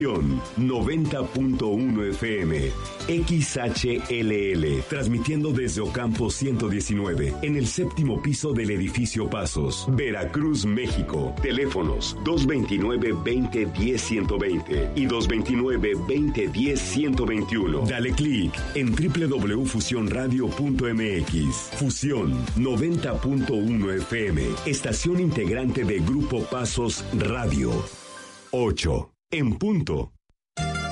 90.1 FM, XHLL, transmitiendo desde Ocampo 119, en el séptimo piso del edificio Pasos, Veracruz, México. Teléfonos 229-2010-120 y 229-2010-121. Dale clic en www.fusionradio.mx. Fusión 90.1 FM, estación integrante de Grupo Pasos Radio. 8. En punto.